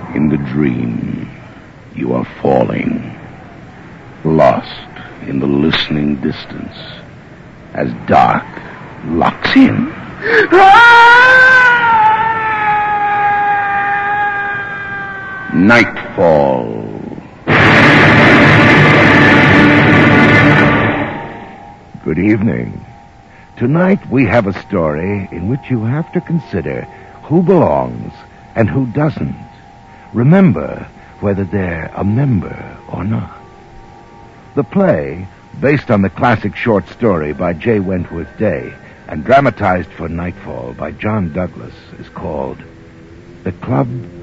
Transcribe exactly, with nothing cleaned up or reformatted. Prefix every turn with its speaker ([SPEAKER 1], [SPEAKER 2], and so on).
[SPEAKER 1] In the dream, you are falling, lost in the listening distance, as dark locks in. Nightfall.
[SPEAKER 2] Good evening. Tonight we have a story in which you have to consider who belongs and who doesn't. Remember whether they're a member or not. The play, based on the classic short story by J. Wentworth Day and dramatized for Nightfall by John Douglas, is called The Club